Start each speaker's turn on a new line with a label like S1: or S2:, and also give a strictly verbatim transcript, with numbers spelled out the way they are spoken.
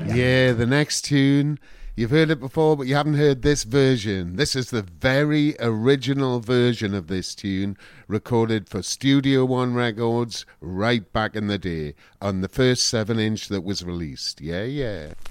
S1: yeah.
S2: Yeah, the next tune, you've heard it before, but you haven't heard this version. This is the very original version of this tune, recorded for Studio One Records right back in the day, on the first seven inch that was released. Yeah, yeah.